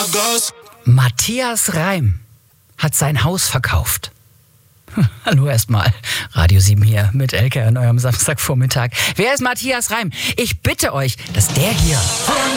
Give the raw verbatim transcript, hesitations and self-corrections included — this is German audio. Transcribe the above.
Matthias Reim hat sein Haus verkauft. Hallo erstmal, Radio sieben hier mit Elke an eurem Samstagvormittag. Wer ist Matthias Reim? Ich bitte euch, dass der hier